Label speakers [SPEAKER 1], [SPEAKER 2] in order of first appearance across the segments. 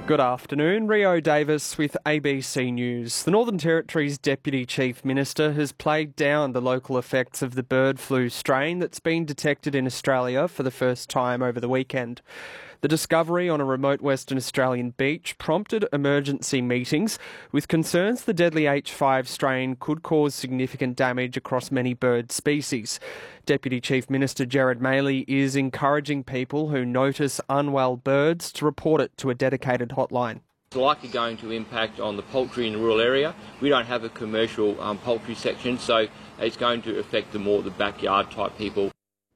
[SPEAKER 1] Good afternoon, Rio Davis with ABC News. The Northern Territory's Deputy Chief Minister has plagued down the local effects of the bird flu strain that's been detected in Australia for the first time over the weekend. The discovery on a remote Western Australian beach prompted emergency meetings with concerns the deadly H5 strain could cause significant damage across many bird species. Deputy Chief Minister Gerard Maley is encouraging people who notice unwell birds to report it to a dedicated hotline.
[SPEAKER 2] It's likely going to impact on the poultry in the rural area. We don't have a commercial poultry section, so it's going to affect the backyard type people.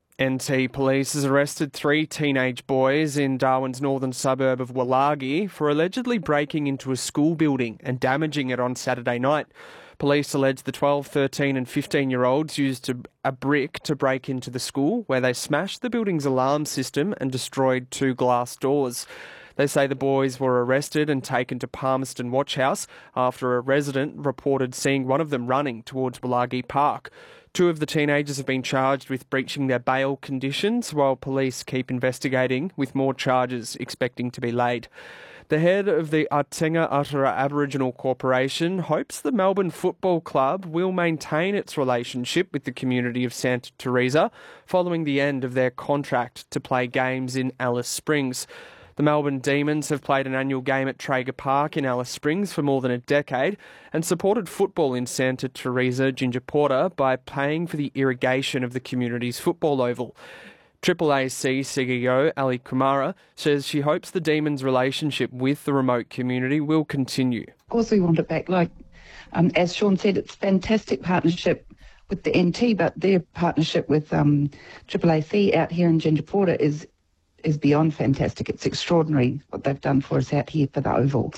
[SPEAKER 1] NT Police has arrested 3 teenage boys in Darwin's northern suburb of Woollahgi for allegedly breaking into a school building and damaging it on Saturday night. Police allege the 12, 13 and 15-year-olds used a brick to break into the school, where they smashed the building's alarm system and destroyed 2 glass doors. They say the boys were arrested and taken to Palmerston Watch House after a resident reported seeing one of them running towards Woollahgi Park. 2 of the teenagers have been charged with breaching their bail conditions, while police keep investigating, with more charges expecting to be laid. The head of the Atenga Atara Aboriginal Corporation hopes the Melbourne Football Club will maintain its relationship with the community of Santa Teresa following the end of their contract to play games in Alice Springs. The Melbourne Demons have played an annual game at Traeger Park in Alice Springs for more than a decade and supported football in Santa Teresa, Gingerporta, by paying for the irrigation of the community's football oval. AAAC CEO Ali Kumara says she hopes the Demons' relationship with the remote community will continue.
[SPEAKER 3] Of course we want it back. As Sean said, it's a fantastic partnership with the NT, but their partnership with AAAC out here in Gingerporta is beyond fantastic. It's extraordinary what they've done for us out here for the Oval.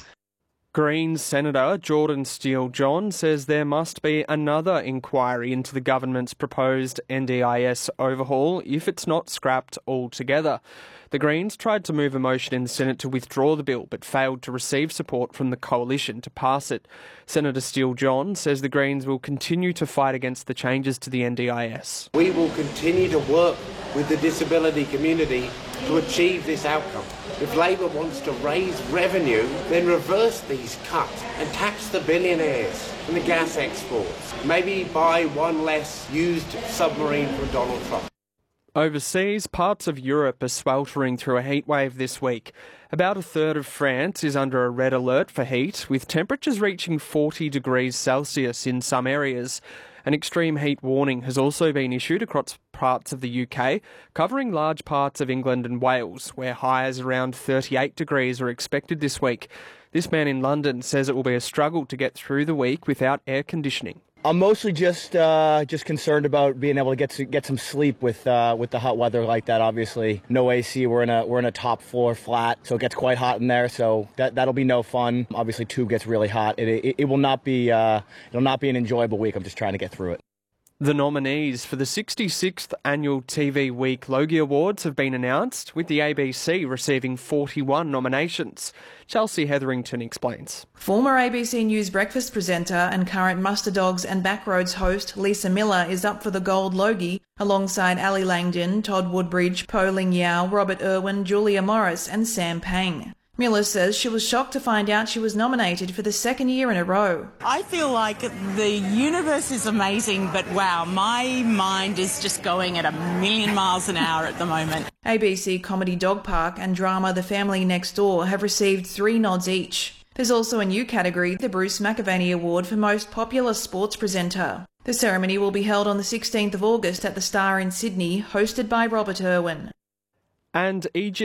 [SPEAKER 1] Greens Senator Jordan Steele-John says there must be another inquiry into the government's proposed NDIS overhaul if it's not scrapped altogether. The Greens tried to move a motion in the Senate to withdraw the bill but failed to receive support from the coalition to pass it. Senator Steele-John says the Greens will continue to fight against the changes to the NDIS.
[SPEAKER 4] We will continue to work with the disability community to achieve this outcome. If Labor wants to raise revenue, then reverse these cuts and tax the billionaires and the gas exports. Maybe buy one less used submarine from Donald Trump.
[SPEAKER 1] Overseas, parts of Europe are sweltering through a heatwave this week. About a third of France is under a red alert for heat, with temperatures reaching 40 degrees Celsius in some areas. An extreme heat warning has also been issued across parts of the UK, covering large parts of England and Wales, where highs around 38 degrees are expected this week. This man in London says it will be a struggle to get through the week without air conditioning.
[SPEAKER 5] I'm mostly just concerned about being able to get some sleep with the hot weather like that. Obviously, no AC. We're in a top floor flat, so it gets quite hot in there. So that'll be no fun. Obviously, tube gets really hot. It will not be it'll not be an enjoyable week. I'm just trying to get through it.
[SPEAKER 1] The nominees for the 66th Annual TV Week Logie Awards have been announced, with the ABC receiving 41 nominations. Chelsea Hetherington explains.
[SPEAKER 6] Former ABC News breakfast presenter and current Muster Dogs and Backroads host Lisa Miller is up for the Gold Logie, alongside Ali Langdon, Todd Woodbridge, Po Ling Yao, Robert Irwin, Julia Morris and Sam Pang. Miller says she was shocked to find out she was nominated for the 2nd year in a row.
[SPEAKER 7] I feel like the universe is amazing, but wow, my mind is just going at 1,000,000 miles an hour at the moment.
[SPEAKER 6] ABC comedy Dog Park and drama The Family Next Door have received 3 nods each. There's also a new category, the Bruce McAvaney Award for Most Popular Sports Presenter. The ceremony will be held on the 16th of August at the Star in Sydney, hosted by Robert Irwin.
[SPEAKER 1] And Egypt